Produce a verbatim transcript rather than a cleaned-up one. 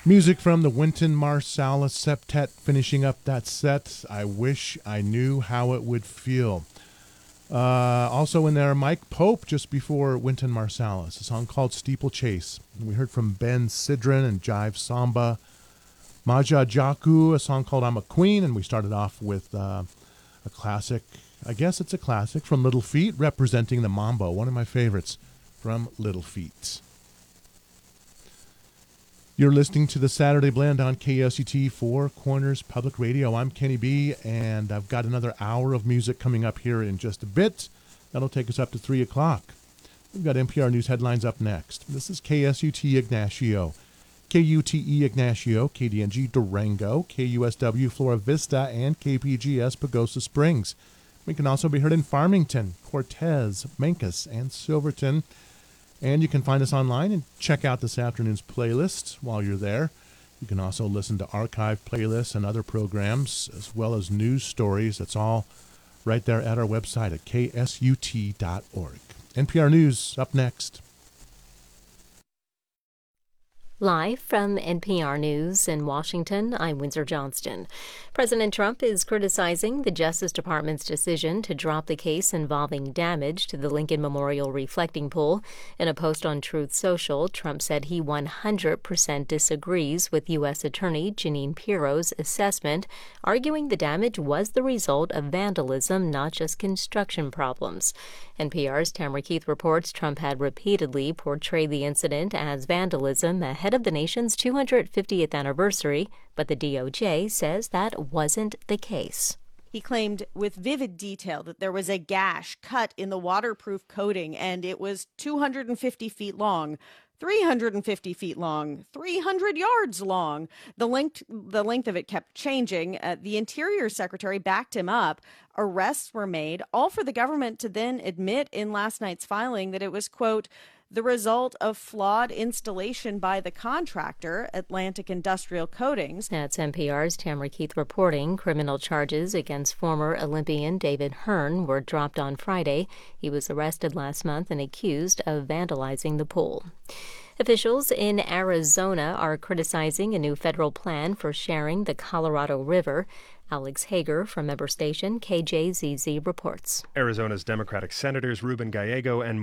Music from the Wynton Marsalis Septet finishing up that set. I Wish I Knew How It Would Feel. Uh, also in there, Mike Pope just before Wynton Marsalis, a song called Steeplechase. We heard from Ben Sidran and Jive Samba. Maja Jaku, a song called I'm a Queen. And we started off with uh, a classic, I guess it's a classic, from Little Feat, representing the Mambo, one of my favorites from Little Feat. You're listening to the Saturday Blend on K S U T Four Corners Public Radio. I'm Kenny B, and I've got another hour of music coming up here in just a bit. That'll take us up to three o'clock. We've got N P R News headlines up next. This is K S U T Ignacio, K U T E Ignacio, K D N G Durango, K U S W Flora Vista, and K P G S Pagosa Springs. We can also be heard in Farmington, Cortez, Mancos, and Silverton. And you can find us online and check out this afternoon's playlist while you're there. You can also listen to archive playlists and other programs, as well as news stories. That's all right there at our website at K S U T dot org. N P R News up next. Live from N P R News in Washington, I'm Windsor Johnston. President Trump is criticizing the Justice Department's decision to drop the case involving damage to the Lincoln Memorial reflecting pool. In a post on Truth Social, Trump said he one hundred percent disagrees with U S. Attorney Jeanine Pirro's assessment, arguing the damage was the result of vandalism, not just construction problems. N P R's Tamara Keith reports Trump had repeatedly portrayed the incident as vandalism ahead of the nation's two hundred fiftieth anniversary, but the D O J says that wasn't the case. He claimed with vivid detail that there was a gash cut in the waterproof coating and it was two hundred fifty feet long, three hundred fifty feet long, three hundred yards long. The length, the length of it kept changing. Uh, the Interior Secretary backed him up. Arrests were made, all for the government to then admit in last night's filing that it was, quote, the result of flawed installation by the contractor, Atlantic Industrial Coatings. That's N P R's Tamara Keith reporting. Criminal charges against former Olympian David Hearn were dropped on Friday. He was arrested last month and accused of vandalizing the pool. Officials in Arizona are criticizing a new federal plan for sharing the Colorado River. Alex Hager from member station K J Z Z reports. Arizona's Democratic Senators Ruben Gallego and